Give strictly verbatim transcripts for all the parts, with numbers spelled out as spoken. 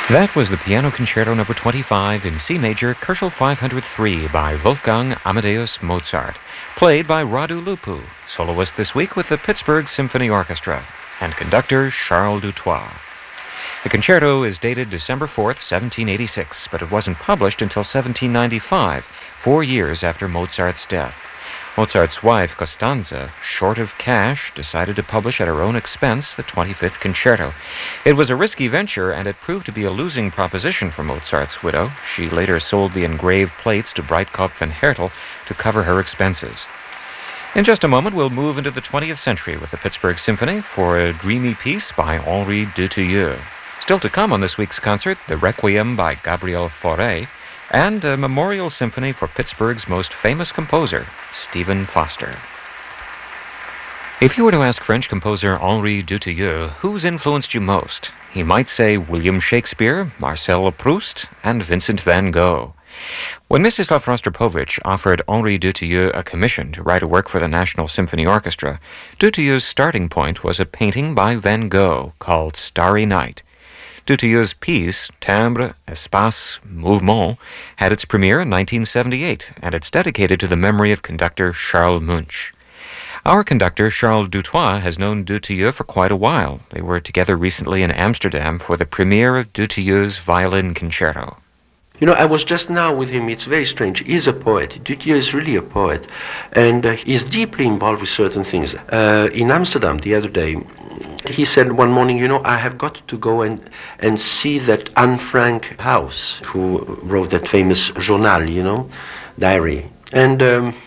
That was the Piano Concerto number twenty-five in C major, Koszul five hundred three by Wolfgang Amadeus Mozart, played by Radu Lupu, soloist this week with the Pittsburgh Symphony Orchestra, and conductor Charles Dutoit. The concerto is dated December fourth, seventeen eighty-six, but it wasn't published until seventeen ninety-five, four years after Mozart's death. Mozart's wife, Costanza, short of cash, decided to publish at her own expense the twenty-fifth concerto. It was a risky venture, and it proved to be a losing proposition for Mozart's widow. She later sold the engraved plates to Breitkopf and Hertel to cover her expenses. In just a moment, we'll move into the twentieth century with the Pittsburgh Symphony for a dreamy piece by Henri Dutilleux. Still to come on this week's concert, the Requiem by Gabriel Fauré, and a memorial symphony for Pittsburgh's most famous composer, Stephen Foster. If you were to ask French composer Henri Dutilleux who's influenced you most, he might say William Shakespeare, Marcel Proust, and Vincent van Gogh. When Mstislav Rostropovich offered Henri Dutilleux a commission to write a work for the National Symphony Orchestra, Dutilleux's starting point was a painting by Van Gogh called Starry Night. Dutilleux's piece, Timbre, Espace, Mouvement, had its premiere in nineteen seventy-eight, and it's dedicated to the memory of conductor Charles Munch. Our conductor, Charles Dutoit, has known Dutilleux for quite a while. They were together recently in Amsterdam for the premiere of Dutilleux's Violin Concerto. You know, I was just now with him. It's very strange. He's a poet. Dutilleux is really a poet, and uh, he's deeply involved with certain things. Uh, in Amsterdam the other day, he said one morning, you know, I have got to go and, and see that Anne Frank house, who wrote that famous journal, you know, diary. And um,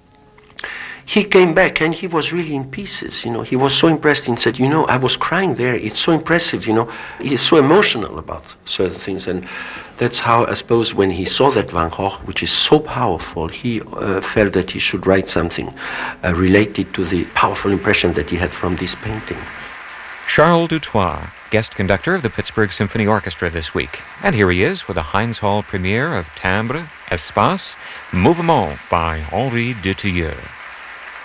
he came back and he was really in pieces, you know. He was so impressed and said, you know, I was crying there. It's so impressive, you know. He's so emotional about certain things. And that's how, I suppose, when he saw that Van Gogh, which is so powerful, he uh, felt that he should write something uh, related to the powerful impression that he had from this painting. Charles Dutoit, guest conductor of the Pittsburgh Symphony Orchestra this week. And here he is for the Heinz Hall premiere of Timbre, Espace, Mouvement by Henri Dutilleux.